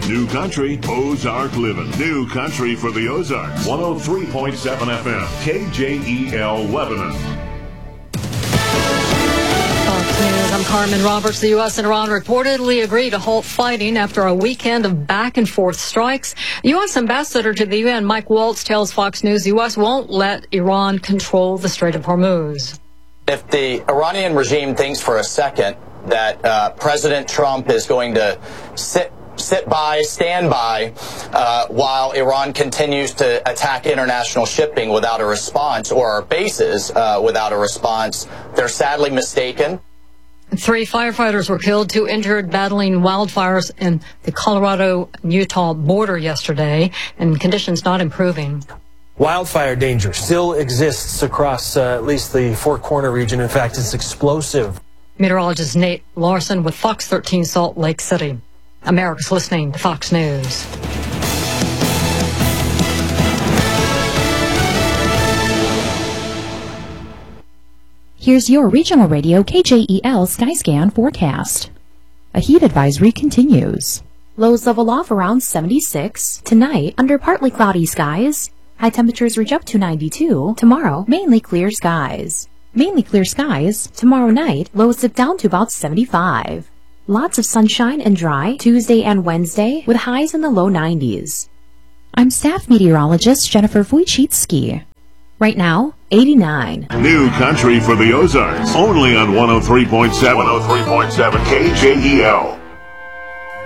New Country, Ozark Living. New Country for the Ozarks. 103.7 FM, KJEL Lebanon. Fox News, I'm Carmen Roberts. The U.S. and Iran reportedly agreed to halt fighting after a weekend of back-and-forth strikes. U.S. Ambassador to the UN, Mike Waltz, tells Fox News the U.S. won't let Iran control the Strait of Hormuz. If the Iranian regime thinks for a second that President Trump is going to stand by, while Iran continues to attack international shipping without a response, or our bases without a response, they're sadly mistaken. 3 firefighters were killed, 2 injured battling wildfires in the Colorado-Utah border yesterday, and conditions not improving. Wildfire danger still exists across at least the Four Corner region. In fact, it's explosive. Meteorologist Nate Larson with Fox 13 Salt Lake City. America's listening to Fox News. Here's your regional radio KJEL Skyscan forecast. A heat advisory continues. Lows level off around 76. Tonight, under partly cloudy skies. High temperatures reach up to 92. Tomorrow, mainly clear skies. Mainly clear skies. Tomorrow night, lows dip down to about 75. Lots of sunshine and dry Tuesday and Wednesday with highs in the low 90s. I'm staff meteorologist Jennifer Wojcicki. Right now, 89. New Country for the Ozarks. Only on 103.7 KJEL.